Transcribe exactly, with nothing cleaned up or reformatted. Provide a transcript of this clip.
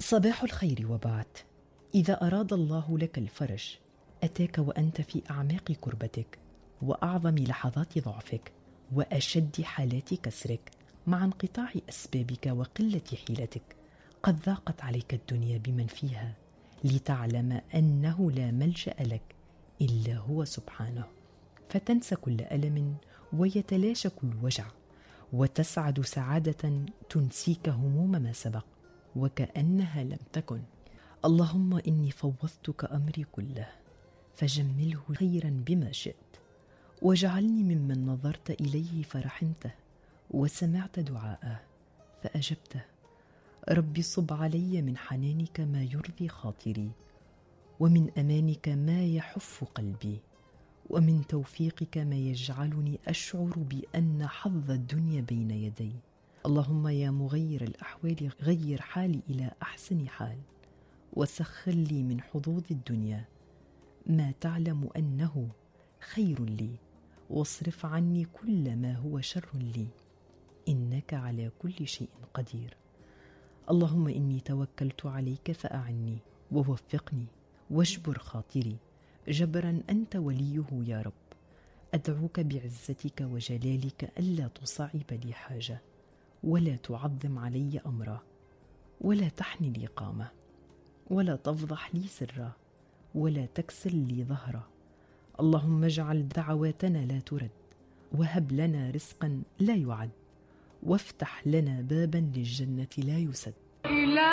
صباح الخير وبعد. إذا أراد الله لك الفرج أتاك وأنت في أعماق كربتك وأعظم لحظات ضعفك وأشد حالات كسرك، مع انقطاع أسبابك وقلة حيلتك. قد ضاقت عليك الدنيا بمن فيها، لتعلم أنه لا ملجأ لك إلا هو سبحانه، فتنسى كل ألم ويتلاشى كل وجع، وتسعد سعادة تنسيك هموم ما سبق وكأنها لم تكن. اللهم إني فوضتك أمري كله فجمله خيرا بما شئت، واجعلني ممن نظرت إليه فرحمته وسمعت دعاءه فأجبته. ربي صب علي من حنانك ما يرضي خاطري، ومن أمانك ما يحف قلبي، ومن توفيقك ما يجعلني أشعر بأن حظ الدنيا بين يدي. اللهم يا مغير الأحوال غير حالي إلى أحسن حال، وسخر لي من حظوظ الدنيا ما تعلم أنه خير لي، واصرف عني كل ما هو شر لي، إنك على كل شيء قدير. اللهم إني توكلت عليك فأعني ووفقني واجبر خاطري جبرا أنت وليه يا رب. أدعوك بعزتك وجلالك ألا تصعب لي حاجة، ولا تعظم علي أمرا، ولا تحني لي قامة، ولا تفضح لي سرا، ولا تكسر لي ظهرا. اللهم اجعل دعواتنا لا ترد، وهب لنا رزقا لا يعد، وافتح لنا بابا للجنة لا يسد.